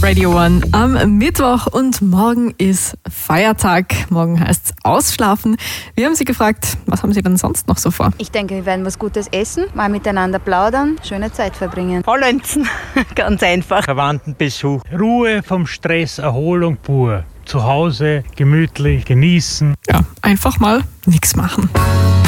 Radio One am Mittwoch und morgen ist Feiertag. Morgen heißt es ausschlafen. Wir haben Sie gefragt, was haben Sie denn sonst noch so vor? Ich denke, wir werden was Gutes essen, mal miteinander plaudern, schöne Zeit verbringen. Faulenzen, ganz einfach. Verwandtenbesuch, Ruhe vom Stress, Erholung pur. Zu Hause gemütlich genießen. Ja, einfach mal nichts machen.